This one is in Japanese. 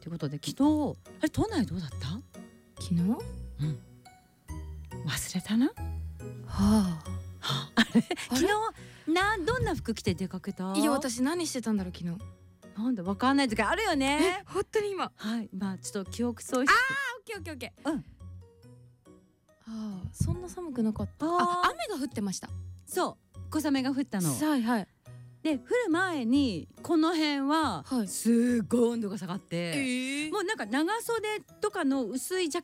いうことで、昨日あれ都内どうだった？ 昨日？ 忘れたな。 はあれあれ昨日どんな服着て出かけた？ いや私何してたんだろう昨日。 なんだわかんない時あるよね。 本当に今。 はい、まあちょっと記憶喪失。 オッケーオッケーオッケー。そんな寒くなかった。雨が降ってました。 そう小雨が降ったのはいはい。 で、降る前にこの辺ははいすっごい温度が下がって、もうなんか長袖とかの薄いジャ